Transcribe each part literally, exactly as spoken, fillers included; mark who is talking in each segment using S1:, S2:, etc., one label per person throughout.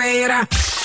S1: sera.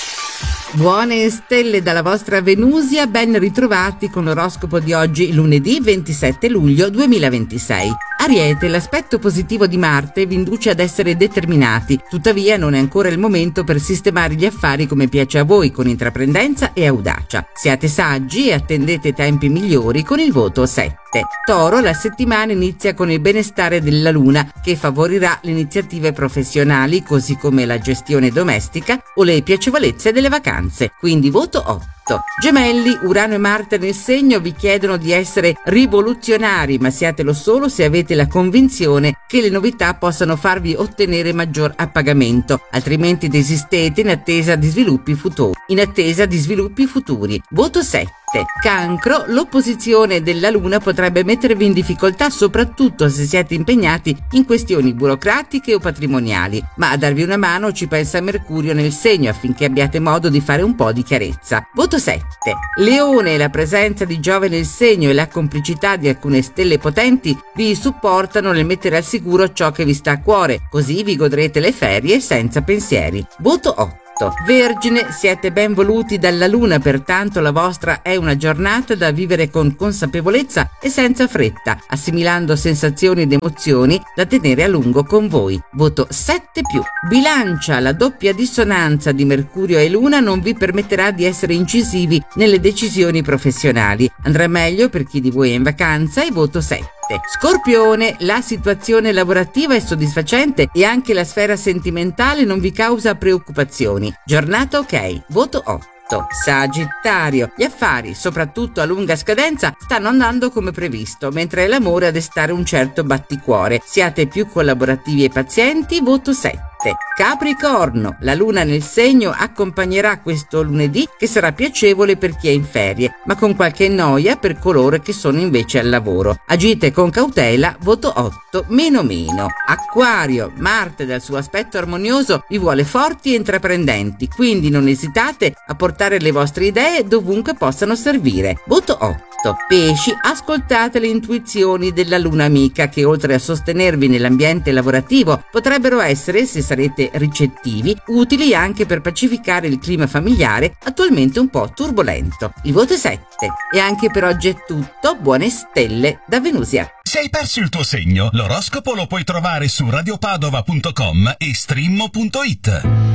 S2: Buone stelle dalla vostra Venusia, ben ritrovati con l'oroscopo di oggi, lunedì ventisette luglio duemilaventisei. Ariete, l'aspetto positivo di Marte vi induce ad essere determinati, tuttavia non è ancora il momento per sistemare gli affari come piace a voi, con intraprendenza e audacia. Siate saggi e attendete tempi migliori con il voto sette. Toro, la settimana inizia con il benestare della Luna, che favorirà le iniziative professionali, così come la gestione domestica o le piacevolezze delle vacanze, quindi voto otto. Gemelli, Urano e Marte nel segno vi chiedono di essere rivoluzionari, ma siatelo solo se avete la convinzione che le novità possano farvi ottenere maggior appagamento, altrimenti desistete in attesa di sviluppi futuri. In attesa di sviluppi futuri. Voto sette. Cancro, l'opposizione della Luna potrebbe mettervi in difficoltà, soprattutto se siete impegnati in questioni burocratiche o patrimoniali, ma a darvi una mano ci pensa Mercurio nel segno affinché abbiate modo di fare un po' di chiarezza. Voto sette. Leone, la presenza di Giove nel segno e la complicità di alcune stelle potenti vi supportano nel mettere al sicuro ciò che vi sta a cuore, così vi godrete le ferie senza pensieri. Voto otto. Vergine, siete ben voluti dalla Luna, pertanto la vostra è una giornata da vivere con consapevolezza e senza fretta, assimilando sensazioni ed emozioni da tenere a lungo con voi. Voto sette più. Bilancia, la doppia dissonanza di Mercurio e Luna non vi permetterà di essere incisivi nelle decisioni professionali. Andrà meglio per chi di voi è in vacanza e voto sette. Scorpione, la situazione lavorativa è soddisfacente e anche la sfera sentimentale non vi causa preoccupazioni. Giornata ok, voto otto. Sagittario, gli affari, soprattutto a lunga scadenza, stanno andando come previsto, mentre l'amore ha da destare un certo batticuore. Siate più collaborativi e pazienti, voto sette. Capricorno, la Luna nel segno accompagnerà questo lunedì, che sarà piacevole per chi è in ferie, ma con qualche noia per coloro che sono invece al lavoro. Agite con cautela, voto otto, meno meno. Acquario, Marte dal suo aspetto armonioso vi vuole forti e intraprendenti, quindi non esitate a portare le vostre idee dovunque possano servire. Voto otto. Pesci, ascoltate le intuizioni della Luna amica che, oltre a sostenervi nell'ambiente lavorativo, potrebbero essere, se sarete ricettivi, utili anche per pacificare il clima familiare attualmente un po' turbolento. Il voto è sette. E anche per oggi è tutto. Buone stelle da Venusia.
S3: Se hai perso il tuo segno, l'oroscopo lo puoi trovare su radiopadova punto com e streammo punto it.